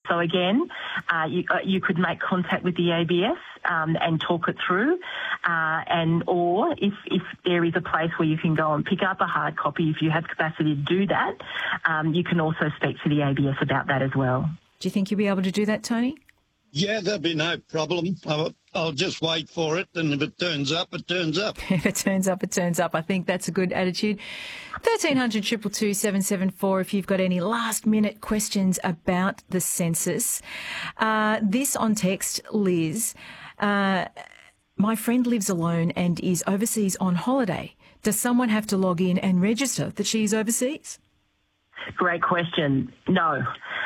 So again, you could make contact with the ABS and talk it through, or if there is a place where you can go and pick up a hard copy, if you have capacity to do that, you can also speak to the ABS about that as well. Do you think you'll be able to do that, Tony? Yeah, there'll be no problem. I'll just wait for it, and if it turns up, it turns up. If it turns up, it turns up. I think that's a good attitude. 1300 222 774 if you've got any last-minute questions about the census. This on text, Liz. My friend lives alone and is overseas on holiday. Does someone have to log in and register that she's overseas? Great question. No.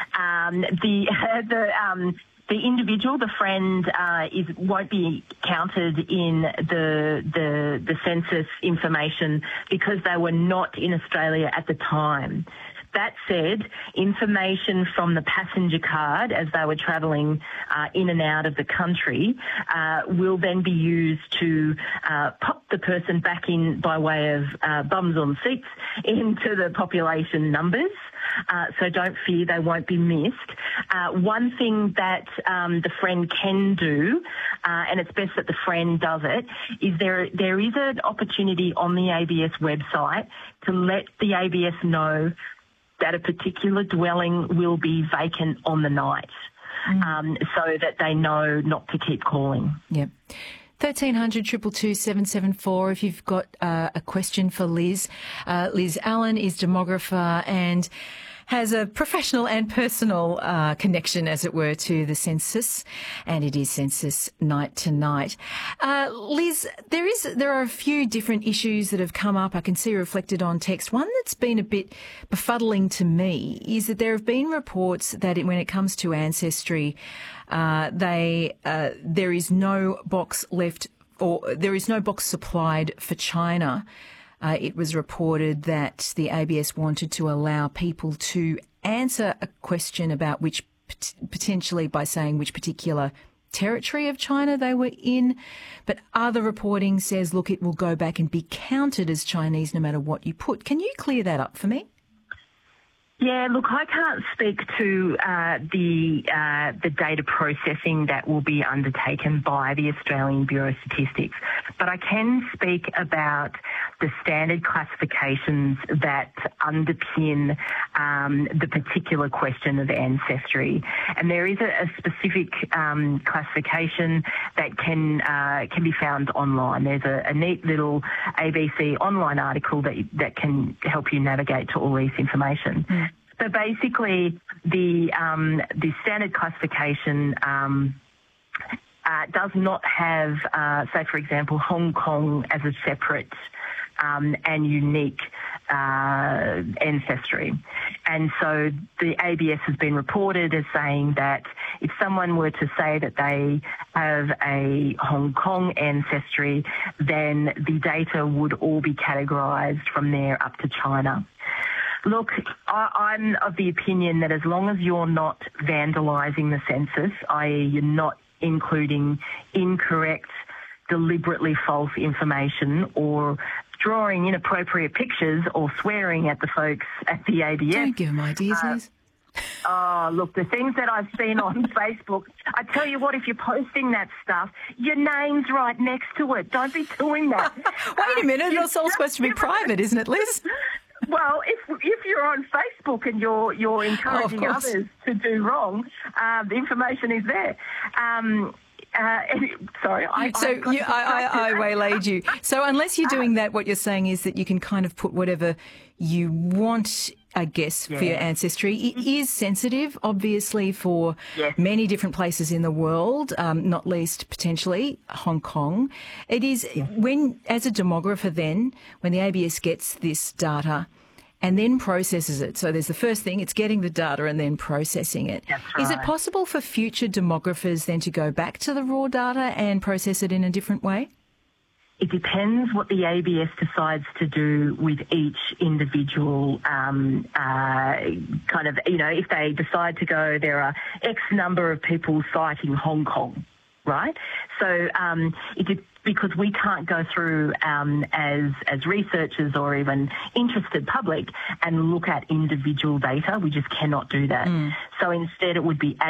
The individual, the friend, won't be counted in the census information because they were not in Australia at the time. That said, information from the passenger card as they were travelling in and out of the country will then be used to pop the person back in by way of bums on seats into the population numbers. So don't fear, they won't be missed. One thing that the friend can do, and it's best that the friend does it, is there is an opportunity on the ABS website to let the ABS know that a particular dwelling will be vacant on the night, so that they know not to keep calling. Yep. 1300 222 774 if you've got a question for Liz. Liz Allen is demographer and has a professional and personal connection, as it were, to the census, and it is census night tonight. Liz, there are a few different issues that have come up. I can see reflected on text. One that's been a bit befuddling to me is that there have been reports that when it comes to ancestry, there is no box left, or there is no box supplied for China. It was reported that the ABS wanted to allow people to answer a question about potentially by saying which particular territory of China they were in. But other reporting says, look, it will go back and be counted as Chinese no matter what you put. Can you clear that up for me? Yeah, look, I can't speak to the data processing that will be undertaken by the Australian Bureau of Statistics, but I can speak about the standard classifications that underpin the particular question of ancestry. And there is a specific classification that can be found online. There's a neat little ABC online article that can help you navigate to all this information. So basically, the standard classification does not have, say, for example, Hong Kong as a separate and unique ancestry. And so the ABS has been reported as saying that if someone were to say that they have a Hong Kong ancestry, then the data would all be categorised from there up to China. Look, I'm of the opinion that as long as you're not vandalising the census, i.e. you're not including incorrect, deliberately false information or drawing inappropriate pictures or swearing at the folks at the ABS. Don't give them ideas, Liz. Oh, look, the things that I've seen on Facebook, I tell you what, if you're posting that stuff, your name's right next to it. Don't be doing that. Wait a minute, it's all supposed to be private, isn't it, Liz? Well, if you're on Facebook and you're encouraging others to do wrong, the information is there. Sorry, I waylaid you. So unless you're doing that, what you're saying is that you can kind of put whatever you want, I guess, for your ancestry. It is sensitive, obviously, for many different places in the world, not least potentially Hong Kong. It is when, as a demographer then, when the ABS gets this data and then processes it. So there's the first thing, it's getting the data and then processing it. That's right. Is it possible for future demographers then to go back to the raw data and process it in a different way? It depends what the ABS decides to do with each individual kind of, if they decide to go, there are X number of people citing Hong Kong, right? So because we can't go through as researchers or even interested public and look at individual data. We just cannot do that. So instead it would be